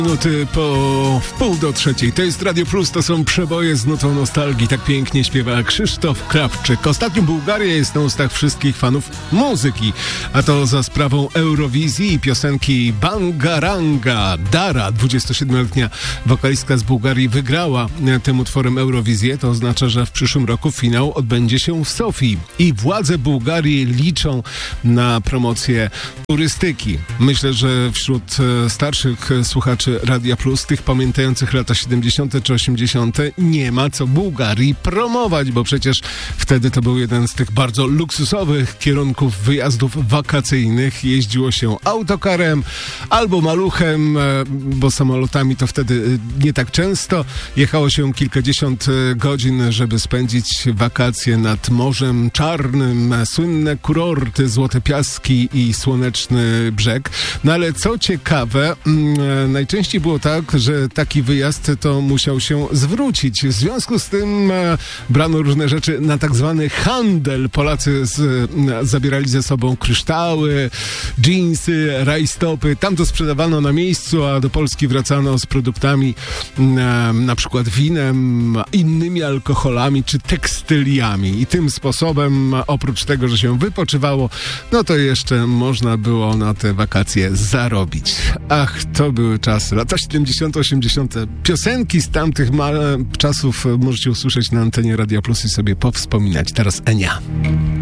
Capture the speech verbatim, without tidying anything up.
Minuty po wpół do trzeciej. To jest Radio Plus, to są przeboje z nutą nostalgii. Tak pięknie śpiewa Krzysztof Krawczyk. Ostatnio Bułgaria jest na ustach wszystkich fanów muzyki, a to za sprawą Eurowizji i piosenki Bangaranga. Dara, dwudziestosiedmioletnia wokalistka z Bułgarii, wygrała tym utworem Eurowizję. To oznacza, że w przyszłym roku finał odbędzie się w Sofii i władze Bułgarii liczą na promocję turystyki. Myślę, że wśród starszych słuchaczy Radia Plus, tych pamiętających lata siedemdziesiąte czy osiemdziesiąte, nie ma co Bułgarii promować, bo przecież wtedy to był jeden z tych bardzo luksusowych kierunków wyjazdów wakacyjnych. Jeździło się autokarem albo maluchem, bo samolotami to wtedy nie tak często. Jechało się kilkadziesiąt godzin, żeby spędzić wakacje nad Morzem Czarnym, słynne kurorty, Złote Piaski i Słoneczny Brzeg. No ale co ciekawe, najczęściej było tak, że taki wyjazd to musiał się zwrócić. W związku z tym e, brano różne rzeczy na tak zwany handel. Polacy z, e, zabierali ze sobą kryształy, dżinsy, rajstopy. Tam to sprzedawano na miejscu, a do Polski wracano z produktami, e, na przykład winem, innymi alkoholami czy tekstyliami. I tym sposobem, oprócz tego, że się wypoczywało, no to jeszcze można było na te wakacje zarobić. Ach, to były czasy. Lata siedemdziesiąte osiemdziesiąte. Piosenki z tamtych ma- czasów możecie usłyszeć na antenie Radia Plus i sobie powspominać. Teraz Enia.